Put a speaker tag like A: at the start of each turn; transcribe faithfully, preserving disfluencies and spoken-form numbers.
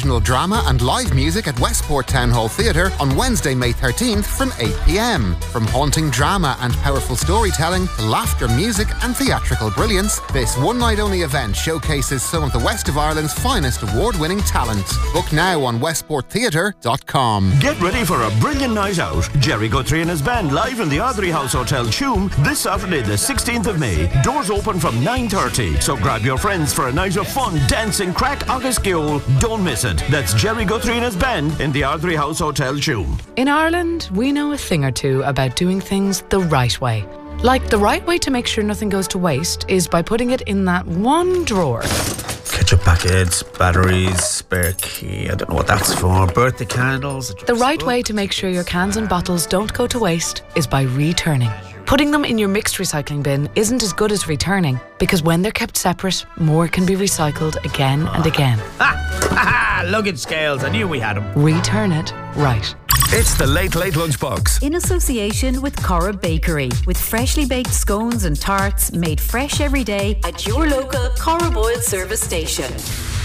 A: original drama and live music at Westport Town Hall Theatre on Wednesday, May thirteenth from eight p m. From haunting drama and powerful storytelling to laughter, music and theatrical brilliance, this one-night-only event showcases some of the West of Ireland's finest award-winning talent. Book now on westport theatre dot com.
B: Get ready for a brilliant night out. Jerry Guthrie and his band live in the Ardrey House Hotel, Tuam, this Saturday the sixteenth of May. Doors open from nine thirty, so grab your friends for a night of fun, dancing, crack, agus giol. Don't miss it. That's Jerry Guthrie and his band in the Ardrey House Hotel, Tuam.
C: In Ireland, we know a thing or two about doing things the right way. Like the right way to make sure nothing goes to waste is by putting it in that one drawer.
D: Ketchup packets, batteries, spare key, I don't know what that's for, birthday candles.
C: The right way to make sure your cans and bottles don't go to waste is by returning. Putting them in your mixed recycling bin isn't as good as returning, because when they're kept separate, more can be recycled again and again.
D: Ha! Ha! Luggage scales, I knew we had them.
C: Return it right.
E: It's the Late Late Lunchbox.
F: In association with Cora Bakery, with freshly baked scones and tarts made fresh every day at your local Cora Boyle service station.